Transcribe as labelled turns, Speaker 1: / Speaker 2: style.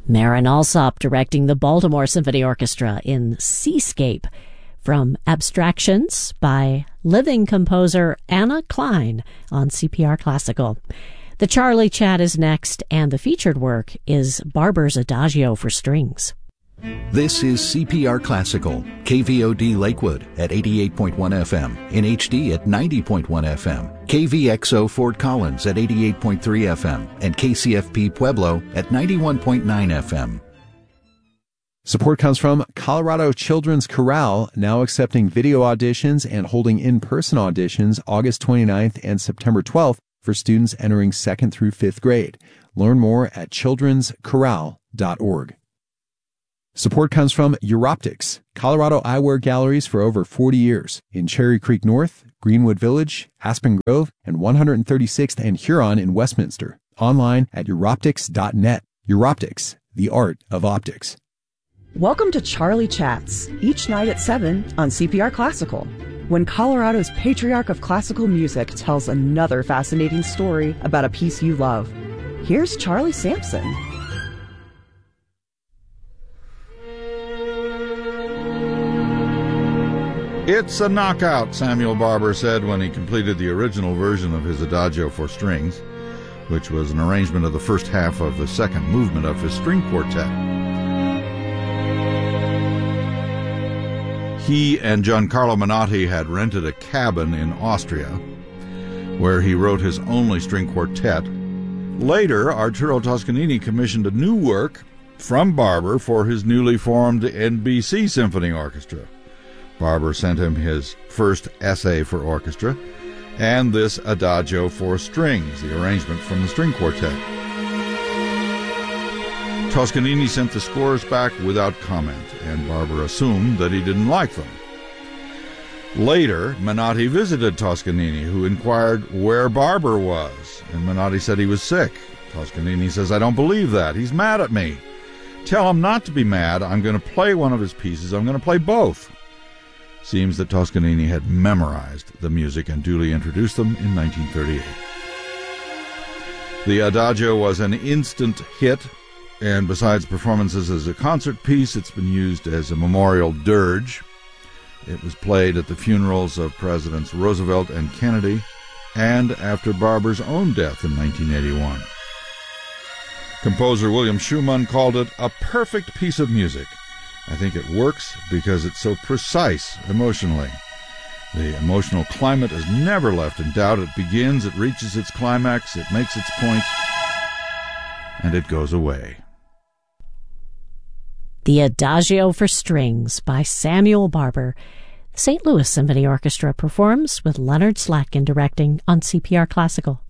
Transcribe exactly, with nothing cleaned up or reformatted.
Speaker 1: Marin Alsop directing the Baltimore Symphony Orchestra in Seascape from Abstractions by living composer Anna Klein on C P R Classical. The Charlie Chat is next, and the featured work is Barber's Adagio for Strings.
Speaker 2: This is C P R Classical, K V O D Lakewood at eighty-eight point one F M, in H D at ninety point one F M, K V X O Fort Collins at eighty-eight point three F M, and K C F P Pueblo at ninety-one point nine F M.
Speaker 3: Support comes from Colorado Children's Chorale, now accepting video auditions and holding in-person auditions August twenty-ninth and September twelfth for students entering second through fifth grade. Learn more at children's chorale dot org. Support comes from Europtics, Colorado eyewear galleries for over forty years in Cherry Creek North, Greenwood Village, Aspen Grove, and one hundred thirty-sixth and Huron in Westminster. Online at europtics dot net. Europtics, the art of optics.
Speaker 4: Welcome to Charlie Chats, each night at seven on C P R Classical, when Colorado's patriarch of classical music tells another fascinating story about a piece you love. Here's Charlie Sampson.
Speaker 5: It's a knockout, Samuel Barber said when he completed the original version of his Adagio for Strings, which was an arrangement of the first half of the second movement of his string quartet. He and Giancarlo Menotti had rented a cabin in Austria, where he wrote his only string quartet. Later, Arturo Toscanini commissioned a new work from Barber for his newly formed N B C Symphony Orchestra. Barber sent him his first essay for orchestra and this Adagio for Strings, the arrangement from the string quartet. Toscanini sent the scores back without comment, and Barber assumed that he didn't like them. Later, Menotti visited Toscanini, who inquired where Barber was, and Menotti said he was sick. Toscanini says, "I don't believe that. He's mad at me. Tell him not to be mad. I'm going to play one of his pieces. I'm going to play both." Seems that Toscanini had memorized the music and duly introduced them in nineteen thirty-eight. The Adagio was an instant hit, and besides performances as a concert piece, it's been used as a memorial dirge. It was played at the funerals of Presidents Roosevelt and Kennedy, and after Barber's own death in nineteen eighty-one. Composer William Schumann called it a perfect piece of music. I think it works because it's so precise emotionally. The emotional climate is never left in doubt. It begins, it reaches its climax, it makes its point, and it goes away.
Speaker 1: The Adagio for Strings by Samuel Barber. The Saint Louis Symphony Orchestra performs with Leonard Slatkin directing on C P R Classical.